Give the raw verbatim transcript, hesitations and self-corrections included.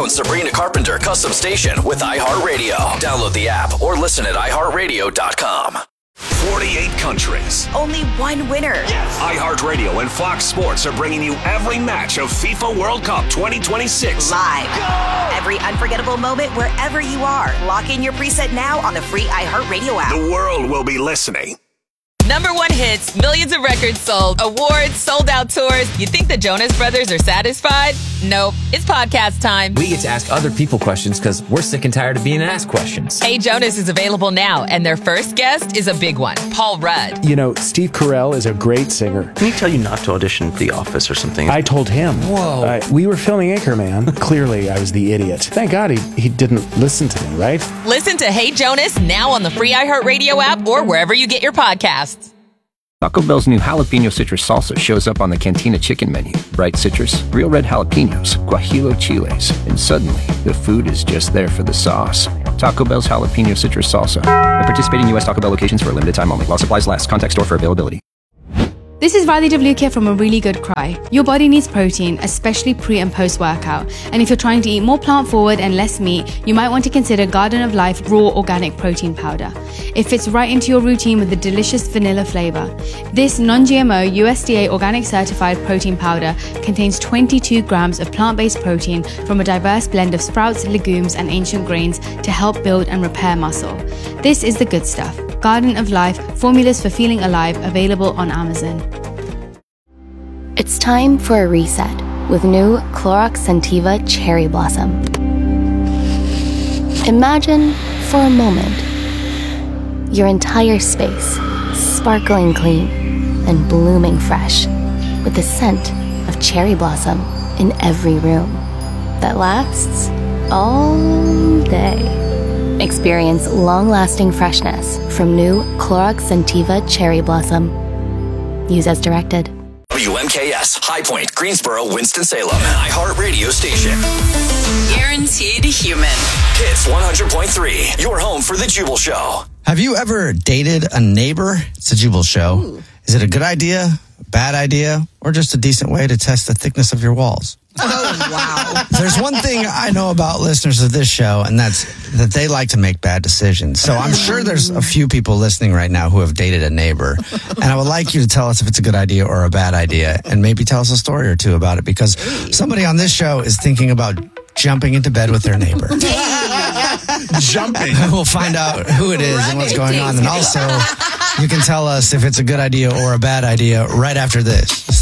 own Sabrina Carpenter custom station with iHeartRadio. Download the app or listen at i heart radio dot com. forty-eight countries. Only one winner. Yes. iHeartRadio and Fox Sports are bringing you every match of FIFA World Cup twenty twenty-six. Live. Go! Every unforgettable moment wherever you are. Lock in your preset now on the free iHeartRadio app. The world will be listening. Number one hits, millions of records sold, awards, sold out tours. You think the Jonas Brothers are satisfied? Nope. It's podcast time. We get to ask other people questions because we're sick and tired of being asked questions. Hey Jonas is available now, and their first guest is a big one, Paul Rudd. You know, Steve Carell is a great singer. Can he tell you not to audition for The Office or something? I told him. Whoa. Uh, we were filming Anchorman. Clearly, I was the idiot. Thank God he, he didn't listen to me, right? Listen to Hey Jonas now on the free iHeartRadio app or wherever you get your podcasts. Taco Bell's new jalapeno citrus salsa shows up on the Cantina chicken menu. Bright citrus, real red jalapenos, guajillo chiles, and suddenly the food is just there for the sauce. Taco Bell's jalapeno citrus salsa. At participating U S Taco Bell locations for a limited time only. While supplies last. Contact store for availability. This is Riley W. here from A Really Good Cry. Your body needs protein, especially pre and post workout. And if you're trying to eat more plant forward and less meat, you might want to consider Garden of Life Raw Organic Protein Powder. It fits right into your routine with a delicious vanilla flavor. This non-G M O U S D A organic certified protein powder contains twenty-two grams of plant-based protein from a diverse blend of sprouts, legumes, and ancient grains to help build and repair muscle. This is the good stuff. Garden of Life, formulas for feeling alive, available on Amazon. It's time for a reset with new Clorox Scentiva Cherry Blossom. Imagine for a moment your entire space sparkling clean and blooming fresh with the scent of cherry blossom in every room that lasts all day. Experience long-lasting freshness from new Clorox Scentiva Cherry Blossom. Use as directed. W M K S, High Point, Greensboro, Winston-Salem, an iHeartRadio station. Guaranteed human. Hits one hundred point three, your home for The Jubal Show. Have you ever dated a neighbor? It's a Jubal Show. Ooh. Is it a good idea, a bad idea, or just a decent way to test the thickness of your walls? Oh, wow. There's one thing I know about listeners of this show, and that's that they like to make bad decisions. So I'm sure there's a few people listening right now who have dated a neighbor. And I would like you to tell us if it's a good idea or a bad idea, and maybe tell us a story or two about it, because somebody on this show is thinking about jumping into bed with their neighbor. Jumping. We'll find out who it is and what's going on. And also, you can tell us if it's a good idea or a bad idea right after this.